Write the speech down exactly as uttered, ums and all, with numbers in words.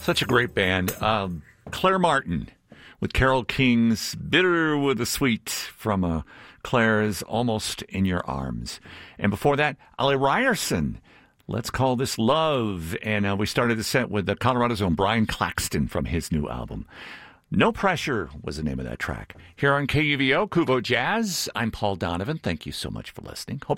Such a great band. Um, Claire Martin with Carole King's Bitter with the Sweet from uh, Claire's Almost in Your Arms. And before that, Ali Ryerson, Let's Call This Love. And uh, we started the set with the Colorado's own Brian Claxton from his new album. No Pressure was the name of that track. Here on K U V O, Kuvo Jazz, I'm Paul Donovan. Thank you so much for listening. Hope